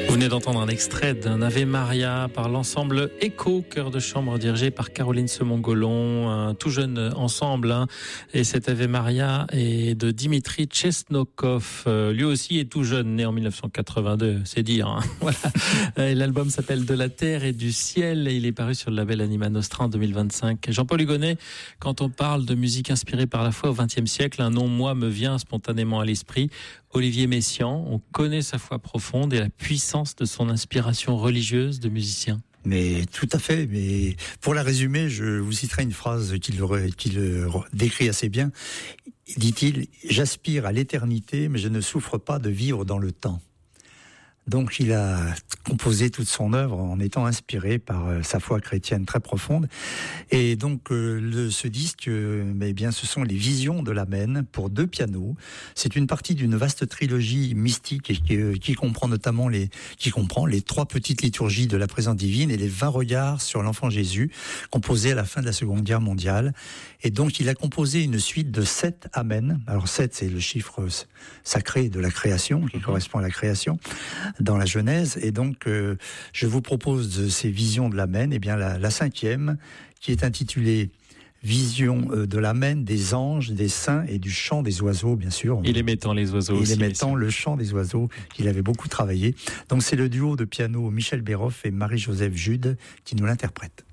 Vous venez d'entendre un extrait d'un Ave Maria par l'ensemble Echo, chœur de chambre dirigé par Caroline Semon-Golon, un tout jeune ensemble. Et cet Ave Maria est de Dimitri Chesnokov. Lui aussi est tout jeune, né en 1982, c'est dire. Voilà. Et l'album s'appelle De la terre et du ciel et il est paru sur le label Anima Nostra en 2025. Jean-Paul Hugonnet, quand on parle de musique inspirée par la foi au XXe siècle, un nom, moi, me vient spontanément à l'esprit. Olivier Messiaen, on connaît sa foi profonde et la puissance de son inspiration religieuse de musicien. Mais tout à fait. Mais pour la résumer, je vous citerai une phrase qui le décrit assez bien. Dit-il, j'aspire à l'éternité, mais je ne souffre pas de vivre dans le temps. Donc il a composé toute son œuvre en étant inspiré par sa foi chrétienne très profonde. Et donc ce disque, eh bien, ce sont les Visions de l'Amen pour 2 pianos. C'est une partie d'une vaste trilogie mystique qui comprend notamment les 3 petites liturgies de la présence divine et les 20 regards sur l'enfant Jésus, composés à la fin de la Seconde Guerre mondiale. Et donc il a composé une suite de 7 Amen. Alors 7, c'est le chiffre sacré de la création, qui correspond à la création dans la Genèse. Et donc, je vous propose de ces visions de l'Amen, bien la 5e, qui est intitulée Vision de l'Amen, des anges, des saints et du chant des oiseaux, bien sûr. Il aimait les oiseaux aussi. Il aimait le chant des oiseaux, qu'il avait beaucoup travaillé. Donc, c'est le duo de piano Michel Béroff et Marie-Joseph Jude qui nous l'interprète.